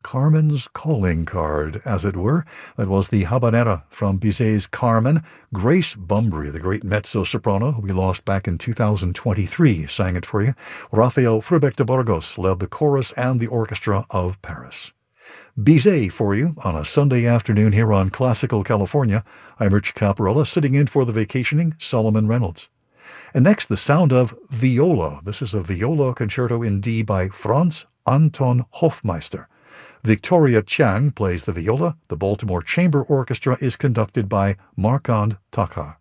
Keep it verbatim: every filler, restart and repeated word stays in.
Carmen's calling card, as it were. That was the Habanera from Bizet's Carmen. Grace Bumbry, the great mezzo-soprano who we lost back in two thousand twenty-three, sang it for you. Rafael Frubec de Burgos led the chorus and the orchestra of Paris. Bizet for you on a Sunday afternoon here on Classical California. I'm Rich Caparella, sitting in for the vacationing Solomon Reynolds. And next, the sound of viola. This is a viola concerto in D by Franz Anton Hofmeister. Victoria Chang plays the viola. The Baltimore Chamber Orchestra is conducted by Markand Takar.